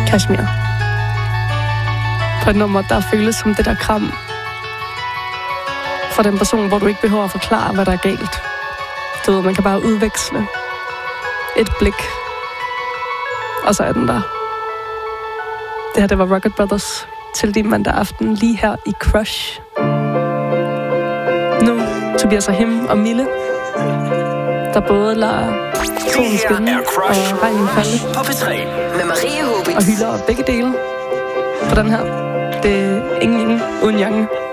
Kashmir. På et nummer, der føles som det der kram fra den person, hvor du ikke behøver at forklare, hvad der er galt. Du ved, man kan bare udveksle et blik, og så er den der. Det her, det var Rocket Brothers til din mandag aften, lige her i Crush. Nu Tobias Rahim og Mille, der både lader solen skinne og regnen falde på P3 med Marie Hubi og hylder begge dele på den her. Det er ingen uden Jange.